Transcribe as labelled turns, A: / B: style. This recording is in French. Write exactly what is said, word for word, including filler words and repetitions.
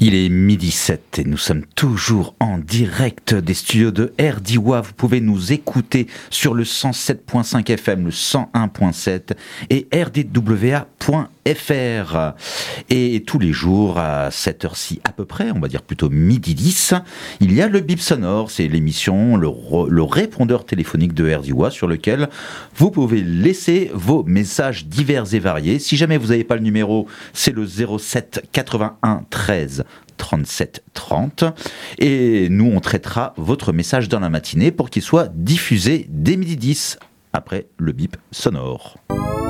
A: Il est midi sept et nous sommes toujours en direct des studios de R D W A. Vous pouvez nous écouter sur le cent sept virgule cinq F M, le cent un virgule sept et r d w a point f r. Et tous les jours à cette heure-ci à peu près, on va dire plutôt midi dix, il y a le bip sonore. C'est l'émission, le, re, le répondeur téléphonique de R D W A sur lequel vous pouvez laisser vos messages divers et variés. Si jamais vous n'avez pas le numéro, c'est le zéro sept quatre-vingt-un treize trente-sept trente et nous on traitera votre message dans la matinée pour qu'il soit diffusé dès midi dix après le bip sonore.